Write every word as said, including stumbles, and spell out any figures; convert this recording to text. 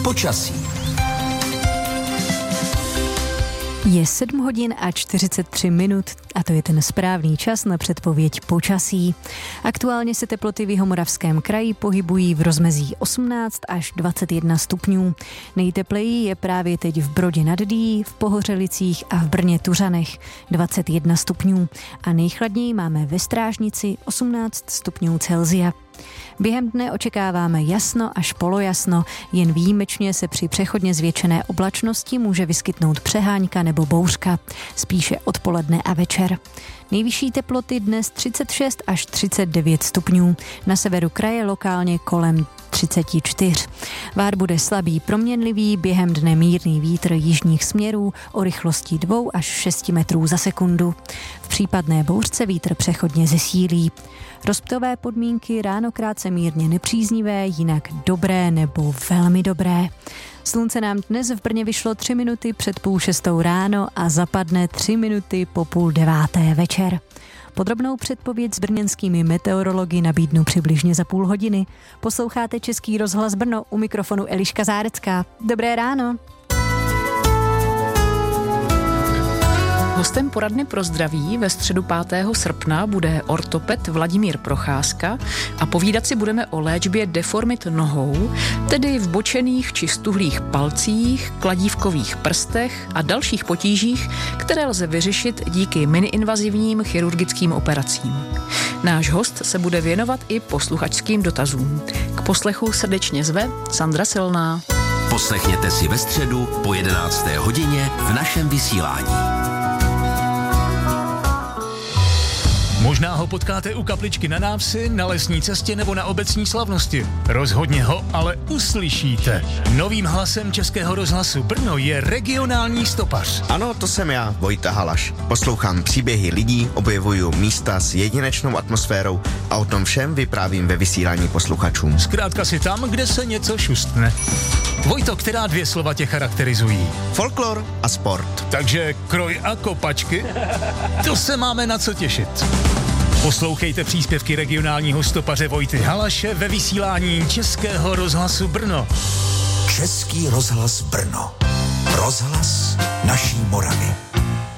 počasí. Je sedm hodin a čtyřicet tři minut a to je ten správný čas na předpověď počasí. Aktuálně se teploty v Jihomoravském kraji pohybují v rozmezí osmnáct až dvacet jedna stupňů. Nejtepleji je právě teď v Brodě nad Dyjí, v Pohořelicích a v Brně Tuřanech dvacet jedna stupňů. A nejchladněji máme ve Strážnici osmnáct stupňů Celsia. Během dne očekáváme jasno až polojasno, jen výjimečně se při přechodně zvětšené oblačnosti může vyskytnout přehánka nebo bouřka, spíše odpoledne a večer. Nejvyšší teploty dnes třicet šest až třicet devět stupňů, na severu kraje lokálně kolem třicet čtyři. Vár bude slabý proměnlivý, během dne mírný vítr jižních směrů o rychlosti dva až šest metrů za sekundu. V případné bouřce vítr přechodně zesílí. Rozptové podmínky ráno krátce mírně nepříznivé, jinak dobré nebo velmi dobré. Slunce nám dnes v Brně vyšlo tři minuty před půl šestou ráno a zapadne tři minuty po půl deváté večer. Podrobnou předpověď s brněnskými meteorology nabídnu přibližně za půl hodiny. Posloucháte Český rozhlas Brno, u mikrofonu Eliška Zárecká. Dobré ráno. Hostem poradny pro zdraví ve středu pátého srpna bude ortoped Vladimír Procházka a povídat si budeme o léčbě deformit nohou, tedy v bočených či stuhlých palcích, kladívkových prstech a dalších potížích, které lze vyřešit díky miniinvazivním chirurgickým operacím. Náš host se bude věnovat i posluchačským dotazům. K poslechu srdečně zve Sandra Silná. Poslechněte si ve středu po jedenácté hodině v našem vysílání. Možná ho potkáte u kapličky na návsi, na lesní cestě nebo na obecní slavnosti. Rozhodně ho ale uslyšíte. Novým hlasem Českého rozhlasu Brno je regionální stopař. Ano, to jsem já, Vojta Halaš. Poslouchám příběhy lidí, objevuju místa s jedinečnou atmosférou a o tom všem vyprávím ve vysílání posluchačům. Zkrátka si tam, kde se něco šustne. Vojto, která dvě slova tě charakterizují? Folklor a sport. Takže kroj a kopačky? To se máme na co těšit. Poslouchejte příspěvky regionálního stopaře Vojty Halaše ve vysílání Českého rozhlasu Brno. Český rozhlas Brno. Rozhlas naší Moravy.